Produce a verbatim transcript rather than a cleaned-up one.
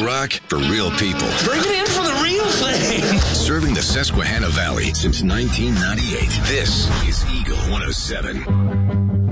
rock for real people. Bring it in for the real thing. Serving the Susquehanna Valley since nineteen ninety-eight. This is Eagle one oh seven.